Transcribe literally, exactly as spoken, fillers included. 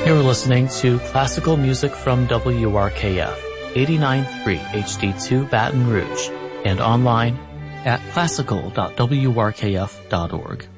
You're listening to classical music from W R K F, eighty-nine point three H D two Baton Rouge, and online at classical dot w r k f dot org.